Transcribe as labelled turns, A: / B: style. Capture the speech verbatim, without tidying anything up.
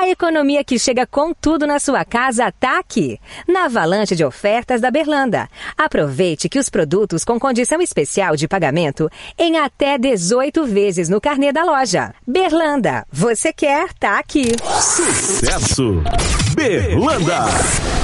A: A economia que chega com tudo na sua casa tá aqui, na avalanche de ofertas da Berlanda. Aproveite que os produtos com condição especial de pagamento em até dezoito vezes no carnê da loja. Berlanda, você quer, tá aqui.
B: Sucesso! Berlanda!